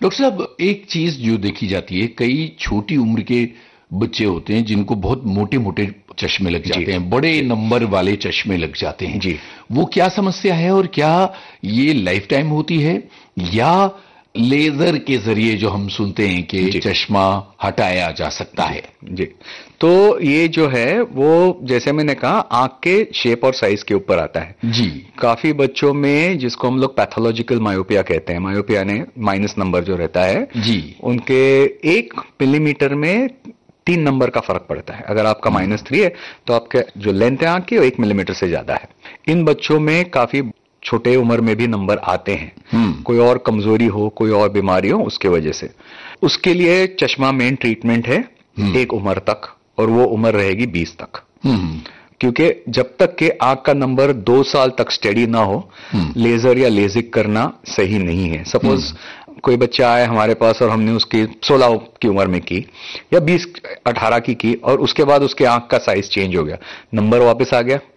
Doctor साहब, एक चीज जो देखी जाती है, कई छोटी उम्र के बच्चे होते हैं जिनको बहुत मोटे मोटे चश्मे लग जी जाते हैं, बड़े जी नंबर वाले चश्मे लग जाते हैं। जी। वो क्या समस्या है और क्या ये लाइफ टाइम होती है, या लेजर के जरिए जो हम सुनते हैं कि जी चश्मा हटाया जा सकता जी है? जी। तो ये जो है वो जैसे मैंने कहा आंख के शेप और साइज के ऊपर आता है। जी। काफी बच्चों में जिसको हम लोग पैथोलॉजिकल मायोपिया कहते हैं, मायोपिया ने माइनस नंबर जो रहता है, जी। उनके 1 मिलीमीटर में 3 नंबर का फर्क पड़ता है। अगर आपका -3 है तो आपके जो लेंथ है आंख की वो 1 मिलीमीटर से ज्यादा है। इन बच्चों में काफी छोटे उम्र में भी नंबर आते हैं, कोई और कमजोरी हो, कोई और बीमारी हो, उसके वजह से। उसके लिए चश्मा मेन ट्रीटमेंट है एक उम्र तक, और वो उम्र रहेगी 20 तक। क्योंकि जब तक के आंख का नंबर 2 साल तक स्टेडी ना हो, लेजर या लेजिक करना सही नहीं है। सपोज कोई बच्चा आए हमारे पास और हमने उसकी 16 की उम्र में की या 20-18 की और उसके बाद उसके आंख का साइज चेंज हो गया, नंबर वापस आ गया,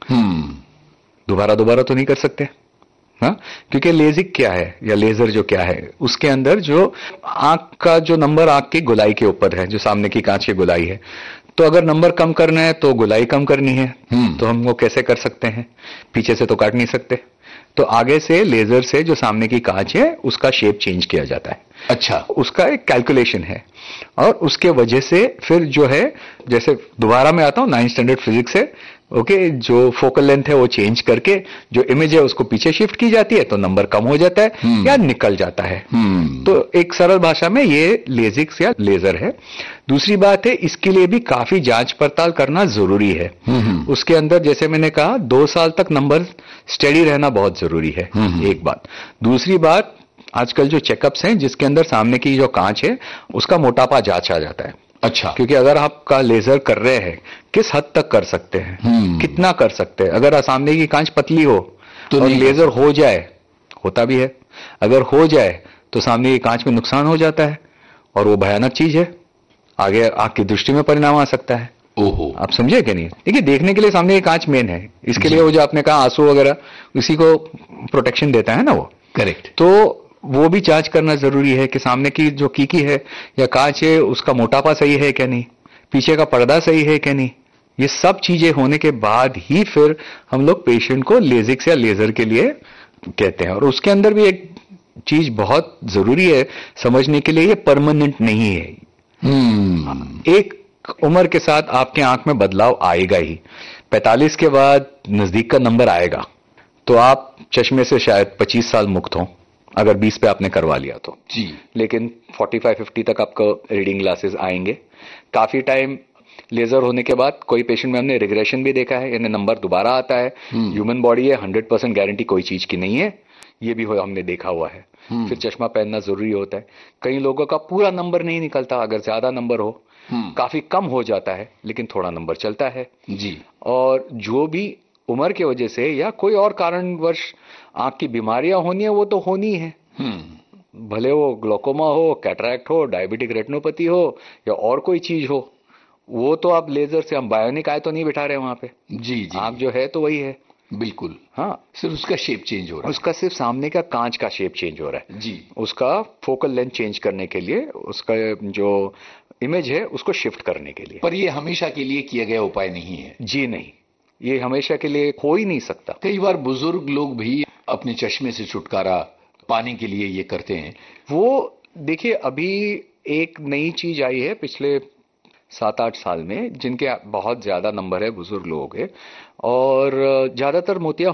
दोबारा दोबारा तो नहीं कर सकते। हाँ, क्योंकि लेजिक क्या है या लेजर जो क्या है, उसके अंदर जो आंख का जो नंबर आंख की गोलाई के ऊपर है, जो सामने की कांच की गोलाई है, तो अगर नंबर कम करना है तो गोलाई कम करनी है। तो हम वो कैसे कर सकते हैं? पीछे से तो काट नहीं सकते, तो आगे से लेजर से जो सामने की कांच है उसका शेप चेंज किया जाता है। अच्छा। उसका एक कैलकुलेशन है, और उसके वजह से फिर जो है, जैसे दोबारा मैं आता हूं 9th स्टैंडर्ड फिजिक्स से, ओके, जो फोकल लेंथ है वो चेंज करके जो इमेज है उसको पीछे शिफ्ट की जाती है, तो नंबर कम हो जाता है या निकल जाता है। तो एक सरल भाषा में ये लेजिक्स या लेजर है। दूसरी बात है, इसके लिए भी काफी जांच पड़ताल करना जरूरी है। उसके अंदर जैसे मैंने कहा 2 साल तक नंबर स्टेडी रहना बहुत जरूरी है, एक बात। दूसरी बात, आजकल जो चेकअप्स हैं जिसके अंदर सामने की जो कांच है उसका मोटापा जांचा जाता है। अच्छा। क्योंकि अगर आपका लेजर कर रहे हैं, किस हद तक कर सकते हैं, कितना कर सकते हैं। अगर सामने की कांच पतली हो तो और लेजर हो जाए, होता भी है, अगर हो जाए तो सामने की कांच में नुकसान हो जाता है और वो भयानक चीज है, आगे आंख की दृष्टि में परिणाम आ सकता है। ओहो। आप समझे कि नहीं? देखिए, देखने के लिए सामने की कांच मेन है, इसके लिए वो जो आपने कहा आंसू वगैरह, उसी को प्रोटेक्शन देता है ना वो। करेक्ट। तो वो भी जांच करना जरूरी है कि सामने की जो कीकी है या कांच है उसका मोटापा सही है क्या नहीं, पीछे का पर्दा सही है क्या नहीं। ये सब चीजें होने के बाद ही फिर हम लोग पेशेंट को लेजिक्स या लेजर के लिए कहते हैं। और उसके अंदर भी एक चीज बहुत जरूरी है समझने के लिए, ये परमानेंट नहीं है। एक उम्र के साथ आपके आंख में बदलाव आएगा ही। 45 के बाद नजदीक का नंबर आएगा तो आप चश्मे से शायद 25 साल मुक्त हों, अगर 20 पे आपने करवा लिया तो जी। लेकिन 45-50 तक आपको रीडिंग ग्लासेस आएंगे। काफी टाइम लेजर होने के बाद कोई पेशेंट में हमने रिग्रेशन भी देखा है, यानी नंबर दोबारा आता है। ह्यूमन बॉडी है, 100% गारंटी कोई चीज की नहीं है, ये भी हमने देखा हुआ है। फिर चश्मा पहनना जरूरी होता है। कई लोगों का पूरा नंबर नहीं निकलता, अगर ज्यादा नंबर हो, काफी कम हो जाता है लेकिन थोड़ा नंबर चलता है जी। और जो भी उम्र की वजह से या कोई और कारणवश आंख की बीमारियां होनी है वो तो होनी है, भले वो ग्लोकोमा हो, कैटरैक्ट हो, डायबिटिक रेटिनोपैथी हो या और कोई चीज हो। वो तो आप लेजर से, हम बायोनिक आय तो नहीं बिठा रहे वहां पे। जी जी। आंख जो है तो वही है। बिल्कुल। हाँ, सिर्फ उसका शेप चेंज हो रहा है। उसका सिर्फ सामने का कांच का शेप चेंज हो रहा है जी। उसका फोकल लेंथ चेंज करने के लिए, उसका जो इमेज है उसको शिफ्ट करने के लिए। पर ये हमेशा के लिए किया गया उपाय नहीं है। जी नहीं, ये हमेशा के लिए हो ही नहीं सकता। कई बार बुजुर्ग लोग भी अपने चश्मे से छुटकारा पाने के लिए ये करते हैं। वो देखिए, अभी एक नई चीज आई है पिछले 7-8 साल में, जिनके बहुत ज्यादा नंबर है बुजुर्ग लोगों के, और ज्यादातर मोतिया